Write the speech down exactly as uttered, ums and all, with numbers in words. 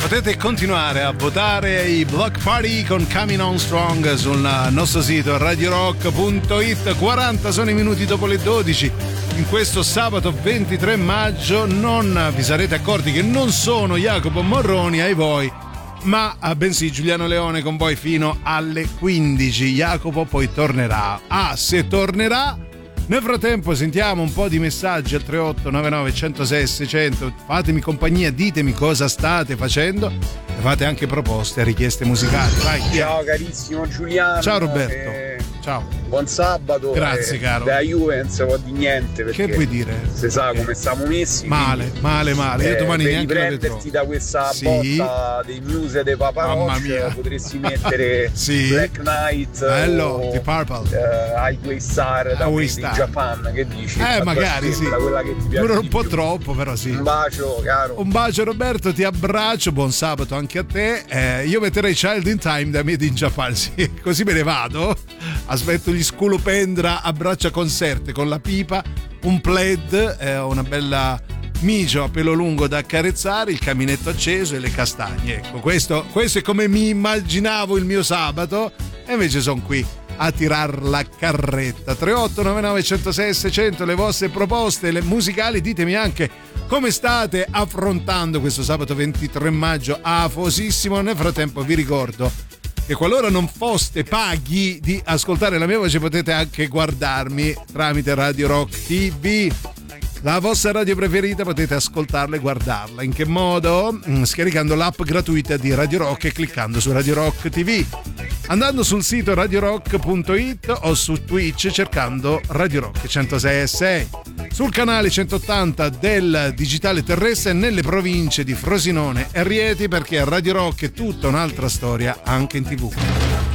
Potete continuare a votare i Block Party con Coming On Strong sul nostro sito radio rock punto it. quaranta sono i minuti dopo le dodici. In questo sabato ventitré maggio non vi sarete accorti che non sono Jacopo Morroni ai voi, ma bensì Giuliano Leone con voi fino alle quindici. Jacopo poi tornerà. Ah, se tornerà. Nel frattempo sentiamo un po' di messaggi al tre otto nove nove uno zero sei sei zero zero. Fatemi compagnia, ditemi cosa state facendo e fate anche proposte, richieste musicali. Vai. Ciao carissimo Giuliano. Ciao Roberto. Eh, Ciao. Buon sabato. Grazie, eh, caro. Da Juve non si può di niente, perché che vuoi dire? Si sa come stiamo messi. Male, quindi, male, male. Io eh, domani per neanche la vedrò. riprenderti da questa sì. botta dei Muse dei Papa Roach, potresti mettere sì. Black Knight. Bello, o, di Purple. Uh, Highway Star da Highway Star. Japan, che dici? Eh, magari sì. Quella che ti piace. Dura un po' troppo, però sì. Un bacio, caro. Un bacio Roberto, ti abbraccio, buon sabato anche a te. Eh, io metterei Child in Time da Made in Japan, sì. Così me ne vado. Aspetto gli Sculopendra a braccia conserte con la pipa, un plaid, eh, una bella micio a pelo lungo da accarezzare, il caminetto acceso e le castagne. Ecco, questo, questo è come mi immaginavo il mio sabato, e invece sono qui a tirar la carretta. Tre otto nove nove uno zero sei sei zero zero, le vostre proposte, le musicali. Ditemi anche come state affrontando questo sabato ventitré maggio afosissimo. Nel frattempo vi ricordo che qualora non foste paghi di ascoltare la mia voce, potete anche guardarmi tramite Radio Rock T V. La vostra radio preferita, potete ascoltarla e guardarla. In che modo? Scaricando l'app gratuita di Radio Rock e cliccando su Radio Rock T V. Andando sul sito radio rock punto it o su Twitch cercando Radio Rock centosei e sei. Sul canale centottanta del digitale terrestre nelle province di Frosinone e Rieti, perché Radio Rock è tutta un'altra storia anche in tivù.